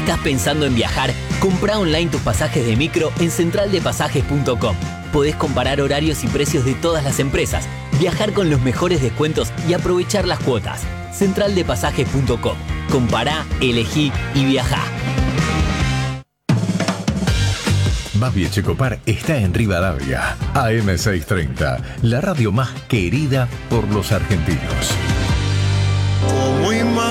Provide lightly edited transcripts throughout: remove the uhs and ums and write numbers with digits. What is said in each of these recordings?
¿Estás pensando en viajar? Comprá online tus pasajes de micro en centraldepasajes.com. Podés comparar horarios y precios de todas las empresas, viajar con los mejores descuentos y aprovechar las cuotas. Centraldepasajes.com. Compará, elegí y viajá. Babi Echecopar está en Rivadavia, AM630, la radio más querida por los argentinos. ¿Cómo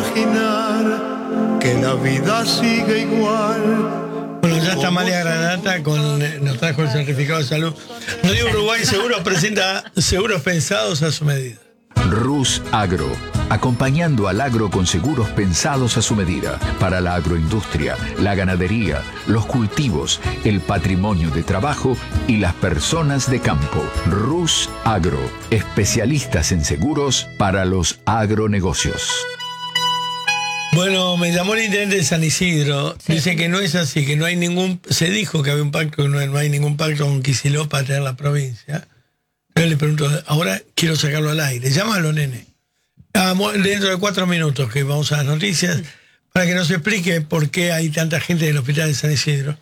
imaginar que la vida sigue igual? Bueno, ya está María Granata, nos trajo el certificado de salud. Radio Uruguay Seguros presenta seguros pensados a su medida. Rus Agro, acompañando al agro con seguros pensados a su medida, para la agroindustria, la ganadería, los cultivos, el patrimonio de trabajo y las personas de campo. Rus Agro, especialistas en seguros para los agronegocios. Bueno, me llamó el intendente de San Isidro. Sí. Dice que no es así, que no hay ningún... Se dijo que había un pacto, que no hay ningún pacto con Kicillof para tener la provincia. Yo le pregunto, ahora quiero sacarlo al aire. Llámalo, nene. Dentro de 4 minutos que vamos a las noticias, para que nos explique por qué hay tanta gente en el hospital de San Isidro.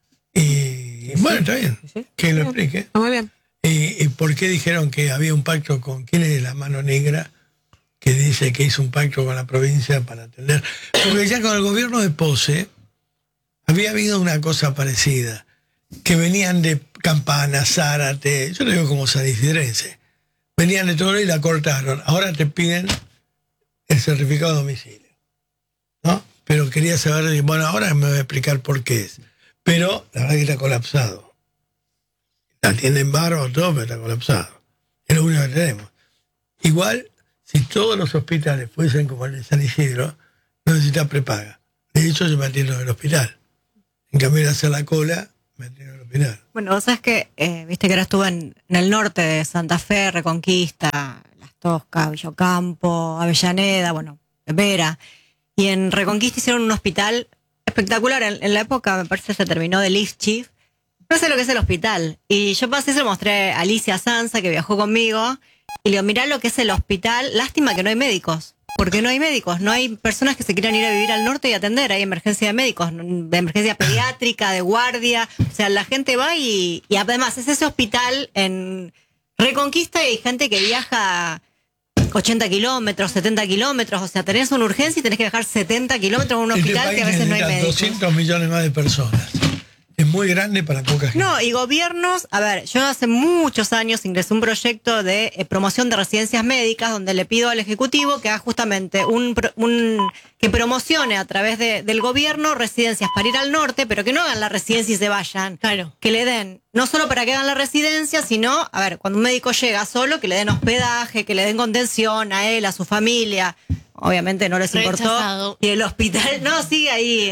Y bueno, está bien. Sí. Que lo explique. Muy bien. Y por qué dijeron que había un pacto con... ¿Quién es la mano negra? Que dice que hizo un pacto con la provincia para atender. Porque ya con el gobierno de Pose había habido una cosa parecida, que venían de Campana, Zárate, yo lo digo como sanisidrense, venían de todo y la cortaron. Ahora te piden el certificado de domicilio, ¿no? Pero quería saber, bueno, ahora me voy a explicar por qué es. Pero la verdad que está colapsado. La atienden bárbaro, todo, pero está colapsado. Es lo único que tenemos. Igual, si todos los hospitales fuesen como el de San Isidro, no necesita prepaga. De hecho, yo me atiendo en el hospital. En cambio de hacer la cola, me atiendo en el hospital. Bueno, vos sabés que, viste que ahora estuve en el norte de Santa Fe, Reconquista, Las Toscas, Villocampo, Avellaneda, bueno, Vera. Y en Reconquista hicieron un hospital espectacular. En la época, me parece, se terminó de Lifchief. No sé lo que es el hospital. Y yo pasé, se lo mostré a Alicia Sanza, que viajó conmigo. Y le digo, mirá lo que es el hospital. Lástima que no hay médicos. Porque no hay médicos. No hay personas que se quieran ir a vivir al norte y atender. Hay emergencia de médicos, de emergencia pediátrica, de guardia. O sea, la gente va y además es ese hospital en Reconquista y hay gente que viaja 80 kilómetros, 70 kilómetros. O sea, tenés una urgencia y tenés que viajar 70 kilómetros a un hospital que a veces no hay médicos. 200 millones más de personas. Es muy grande para poca gente. No, y gobiernos, a ver, yo hace muchos años ingresé un proyecto de promoción de residencias médicas donde le pido al Ejecutivo que haga justamente que promocione a través del gobierno residencias para ir al norte, pero que no hagan la residencia y se vayan. Claro. Que le den, no solo para que hagan la residencia, sino, a ver, cuando un médico llega solo, que le den hospedaje, que le den contención a él, a su familia. Obviamente no les Rechazado. importó. Y el hospital, no, sigue ahí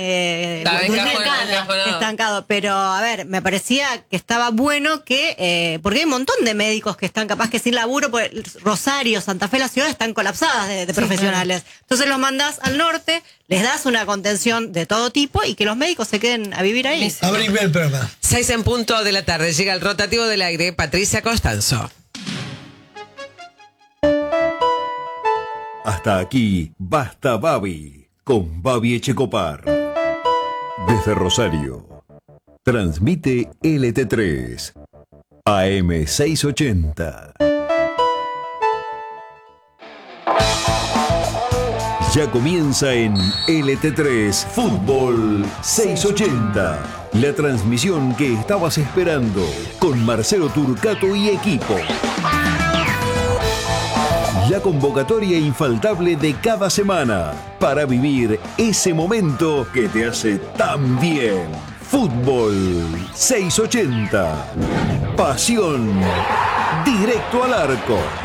estancado. Pero, a ver, me parecía que estaba bueno que, porque hay un montón de médicos que están capaz que sin laburo, pues Rosario, Santa Fe, las ciudades están colapsadas de profesionales. Claro. Entonces los mandás al norte, les das una contención de todo tipo y que los médicos se queden a vivir ahí. Abrime el programa. 6:00 p.m. Llega el rotativo del aire, Patricia Costanzo. Hasta aquí, Basta Babi, con Babi Echecopar. Desde Rosario, transmite LT3, AM680. Ya comienza en LT3 Fútbol 680, la transmisión que estabas esperando, con Marcelo Turcato y equipo. La convocatoria infaltable de cada semana para vivir ese momento que te hace tan bien. Fútbol 680. Pasión directo al arco.